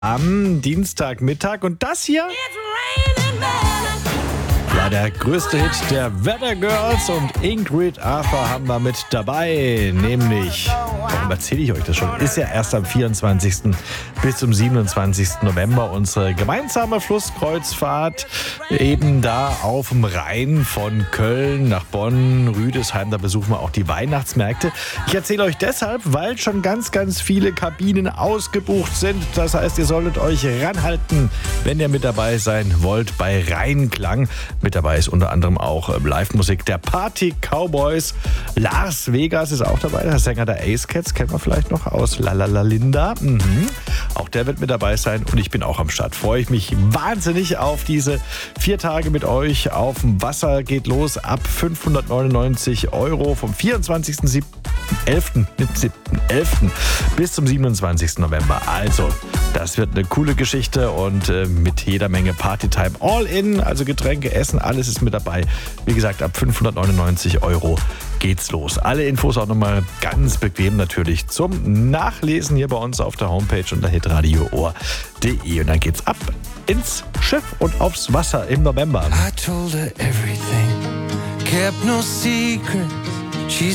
Am Dienstagmittag und das hier? Ja, der größte Hit der Weather Girls und Ingrid Arthur haben wir mit dabei, nämlich, warum erzähle ich euch das schon, ist ja erst am 24. bis zum 27. November unsere gemeinsame Flusskreuzfahrt, eben da auf dem Rhein von Köln nach Bonn, Rüdesheim, da besuchen wir auch die Weihnachtsmärkte. Ich erzähle euch deshalb, weil schon ganz, ganz viele Kabinen ausgebucht sind. Das heißt, ihr solltet euch ranhalten, wenn ihr mit dabei sein wollt bei Rheinklang. Mit dabei ist unter anderem auch Live-Musik der Party Cowboys. Lars Vegas ist auch dabei, der Sänger der Ace Cats, kennt man vielleicht noch aus La La La Linda. Auch der wird mit dabei sein und ich bin auch am Start. Freue ich mich wahnsinnig auf diese 4 Tage mit euch. Auf dem Wasser geht los ab 599 € vom 24.11. bis zum 27. November. Also, das wird eine coole Geschichte und mit jeder Menge Partytime all in, also Getränke, Essen, alles ist mit dabei. Wie gesagt, ab 599 € geht's los. Alle Infos auch nochmal ganz bequem natürlich zum Nachlesen hier bei uns auf der Homepage unter hitradioohr.de. Und dann geht's ab ins Schiff und aufs Wasser im November. I told her everything, kept no secrets.